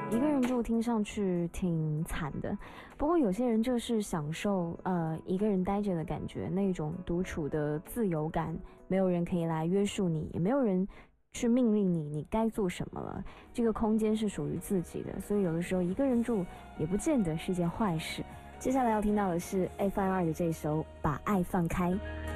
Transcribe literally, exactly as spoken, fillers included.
一个人住听上去挺惨的，不过有些人就是享受呃一个人待着的感觉，那种独处的自由感，没有人可以来约束你，也没有人去命令你你该做什么了，这个空间是属于自己的，所以有的时候一个人住也不见得是件坏事。接下来要听到的是 F I R 的这首《把爱放开》。